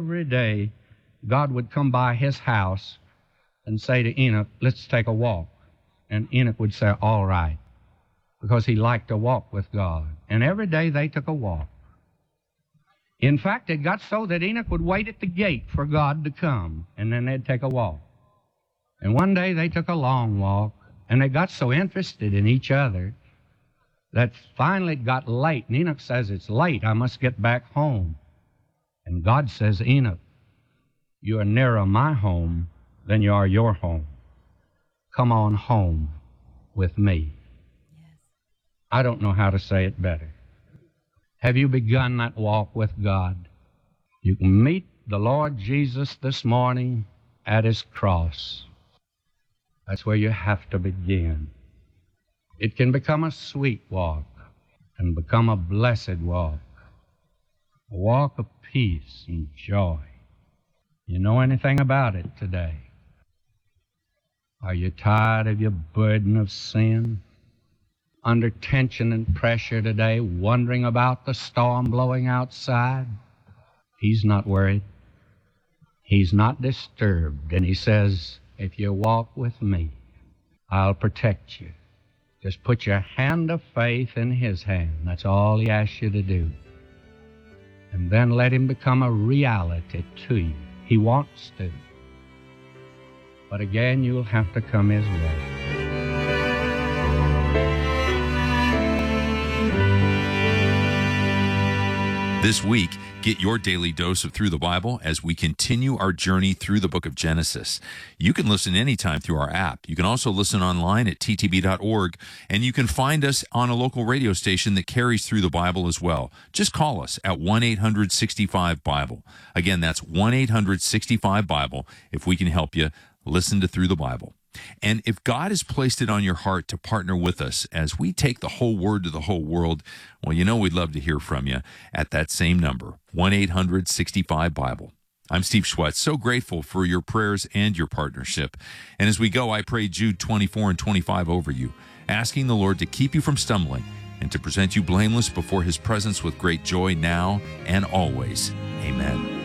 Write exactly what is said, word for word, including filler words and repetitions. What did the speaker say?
every day God would come by his house and say to Enoch, let's take a walk. And Enoch would say, all right, because he liked to walk with God. And every day they took a walk. In fact, it got so that Enoch would wait at the gate for God to come, and then they'd take a walk. And one day they took a long walk, and they got so interested in each other that finally it got late. And Enoch says, it's late, I must get back home. And God says, Enoch, you are nearer my home than you are your home. Come on home with me. Yes. I don't know how to say it better. Have you begun that walk with God? You can meet the Lord Jesus this morning at his cross. That's where you have to begin. It can become a sweet walk and become a blessed walk, a walk of peace and joy. You know anything about it today? Are you tired of your burden of sin? Under tension and pressure today, wondering about the storm blowing outside? He's not worried. He's not disturbed. And he says, if you walk with me, I'll protect you. Just put your hand of faith in his hand. That's all he asks you to do. And then let him become a reality to you. He wants to. But again, you'll have to come his way. This week, get your daily dose of Through the Bible as we continue our journey through the book of Genesis. You can listen anytime through our app. You can also listen online at t t b dot org, and you can find us on a local radio station that carries Through the Bible as well. Just call us at one eight hundred sixty-five Bible. Again, that's one eight hundred sixty-five Bible. If we can help you, listen to Through the Bible. And if God has placed it on your heart to partner with us as we take the whole word to the whole world, well, you know we'd love to hear from you at that same number, one eight hundred sixty-five Bible. I'm Steve Schwetz, so grateful for your prayers and your partnership. And as we go, I pray Jude twenty-four and twenty-five over you, asking the Lord to keep you from stumbling and to present you blameless before his presence with great joy now and always. Amen.